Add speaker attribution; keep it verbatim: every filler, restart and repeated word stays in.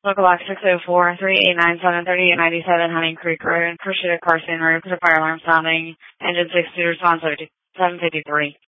Speaker 1: Local box six oh four, three eight nine seven, three eight nine seven, Hunting Creek Road, Pursuit of Carson Road, for the fire alarm sounding, engine six to response seven fifty-three.